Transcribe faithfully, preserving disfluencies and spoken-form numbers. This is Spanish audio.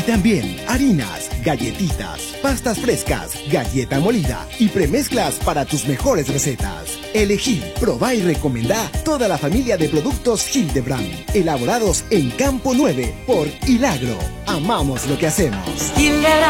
también harinas, galletitas, pastas frescas, galleta molida y premezclas para tus mejores recetas. Elegí, probá y recomendá toda la familia de productos Hildebrand, elaborados en Campo nueve por Hilagro. Amamos lo que hacemos.